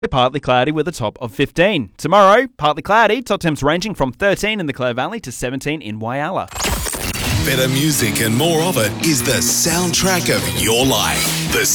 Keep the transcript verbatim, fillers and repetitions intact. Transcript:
Partly cloudy with a top of fifteen. Tomorrow, partly cloudy, top temps ranging from thirteen in the Clare Valley to seventeen in Whyalla. Better music and more of it is the soundtrack of your life. The